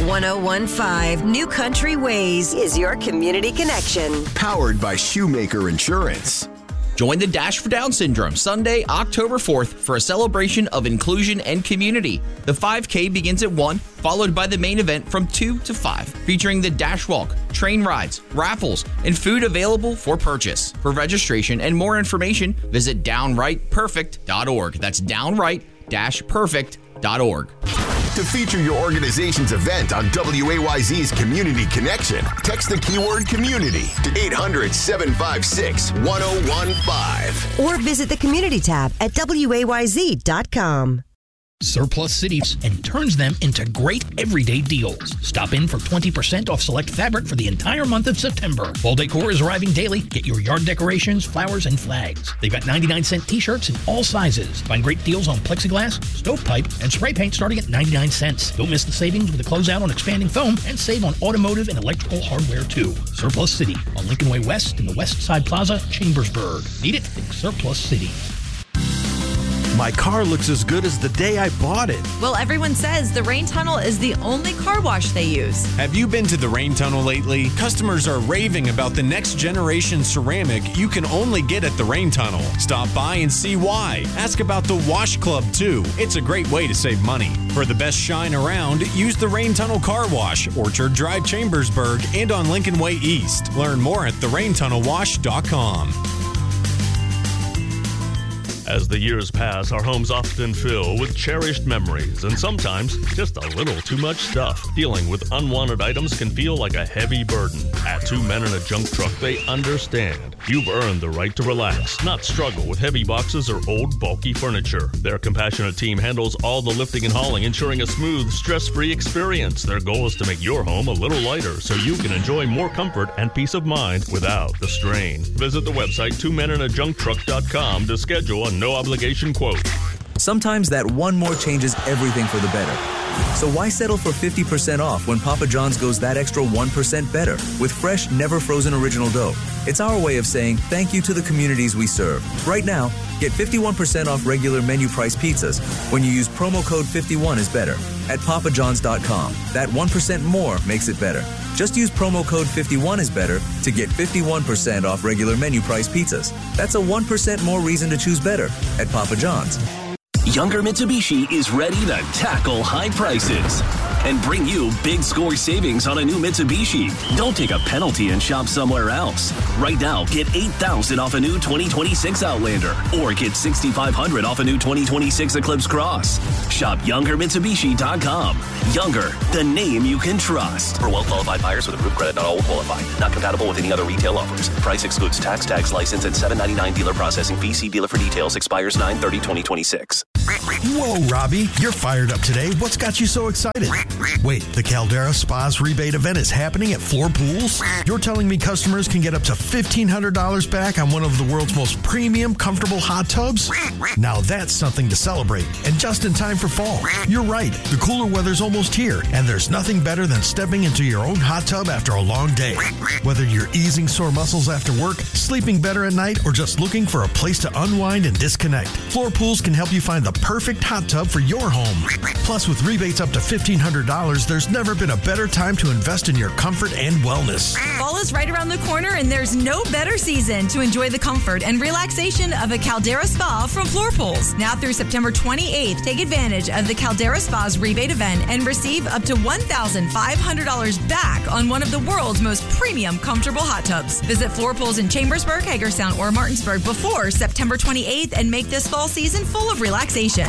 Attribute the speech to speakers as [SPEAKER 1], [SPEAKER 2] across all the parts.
[SPEAKER 1] 1015 New Country Ways is your community connection.
[SPEAKER 2] Powered by Shoemaker Insurance.
[SPEAKER 3] Join the Dash for Down Syndrome Sunday, October 4th for a celebration of inclusion and community. The 5K begins at 1, followed by the main event from 2 to 5, featuring the Dash Walk, train rides, raffles, and food available for purchase. For registration and more information, visit downrightperfect.org. That's downright-perfect.org.
[SPEAKER 2] To feature your organization's event on WAYZ's Community Connection, text the keyword community to 800-756-1015.
[SPEAKER 1] Or visit the community tab at WAYZ.com.
[SPEAKER 4] Surplus Cities and turns them into great everyday deals. Stop in for 20% off select fabric for the entire month of September. Fall decor is arriving daily. Get your yard decorations, flowers, and flags. They've got 99-cent t-shirts in all sizes. Find great deals on plexiglass, stovepipe, and spray paint starting at 99 cents. Don't miss the savings with a closeout on expanding foam and save on automotive and electrical hardware too. Surplus City on Lincoln Way West in the West Side Plaza, Chambersburg. Need it? Think Surplus City.
[SPEAKER 5] My car looks as good as the day I bought it.
[SPEAKER 6] Well, everyone says the Rain Tunnel is the only car wash they use.
[SPEAKER 7] Have you been to the Rain Tunnel lately? Customers are raving about the next generation ceramic you can only get at the Rain Tunnel. Stop by and see why. Ask about the Wash Club, too. It's a great way to save money. For the best shine around, use the Rain Tunnel Car Wash, Orchard Drive, Chambersburg, and on Lincoln Way East. Learn more at theraintunnelwash.com.
[SPEAKER 8] As the years pass, our homes often fill with cherished memories and sometimes just a little too much stuff. Dealing with unwanted items can feel like a heavy burden. At Two Men in a Junk Truck, they understand. You've earned the right to relax, not struggle with heavy boxes or old, bulky furniture. Their compassionate team handles all the lifting and hauling, ensuring a smooth, stress-free experience. Their goal is to make your home a little lighter so you can enjoy more comfort and peace of mind without the strain. Visit the website twomeninajuncktruck.com to schedule a no-obligation quote.
[SPEAKER 9] Sometimes that one more changes everything for the better. So why settle for 50% off when Papa John's goes that extra 1% better with fresh, never-frozen original dough? It's our way of saying thank you to the communities we serve. Right now, get 51% off regular menu price pizzas when you use promo code 51 is better at papajohns.com. That 1% more makes it better. Just use promo code 51 is better to get 51% off regular menu price pizzas. That's a 1% more reason to choose better at Papa John's.
[SPEAKER 10] Younger Mitsubishi is ready to tackle high prices and bring you big score savings on a new Mitsubishi. Don't take a penalty and shop somewhere else. Right now, get $8,000 off a new 2026 Outlander or get $6,500 off a new 2026 Eclipse Cross. Shop YoungerMitsubishi.com. Younger, the name you can trust. For well-qualified buyers with approved credit, not all will qualify. Not compatible with any other retail offers. Price excludes tax, tax, license, and $7.99 dealer processing fee. See dealer for details. Expires 9/30/2026.
[SPEAKER 5] Whoa, Robbie, you're fired up today. What's got you so excited? Wait, the Caldera Spas rebate event is happening at Floor Pools? You're telling me customers can get up to $1,500 back on one of the world's most premium, comfortable hot tubs? Now that's something to celebrate, and just in time for fall. You're right, the cooler weather's almost here, and there's nothing better than stepping into your own hot tub after a long day. Whether you're easing sore muscles after work, sleeping better at night, or just looking for a place to unwind and disconnect, Floor Pools can help you find the perfect hot tub for your home. Plus, with rebates up to $1,500, there's never been a better time to invest in your comfort and wellness.
[SPEAKER 6] Fall is right around the corner, and there's no better season to enjoy the comfort and relaxation of a Caldera Spa from Floor Pools. Now through September 28th, take advantage of the Caldera Spa's rebate event and receive up to $1,500 back on one of the world's most premium, comfortable hot tubs. Visit Floor Pools in Chambersburg, Hagerstown, or Martinsburg before September 28th and make this fall season full of relaxation.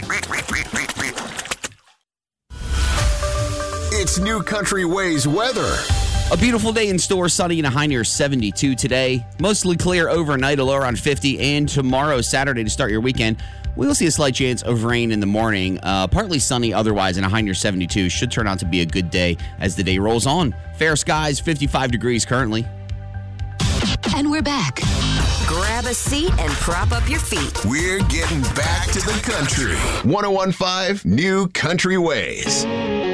[SPEAKER 2] It's New Country Ways weather.
[SPEAKER 3] A beautiful day in store, sunny and a high near 72 today. Mostly clear overnight, a low around 50. And tomorrow, Saturday, to start your weekend, we will see a slight chance of rain in the morning. Partly sunny otherwise, and a high near 72. Should turn out to be a good day as the day rolls on. Fair skies, 55 degrees currently.
[SPEAKER 1] And we're back. Grab a seat and prop up your feet.
[SPEAKER 2] We're getting back to the country. 1015 New Country Ways.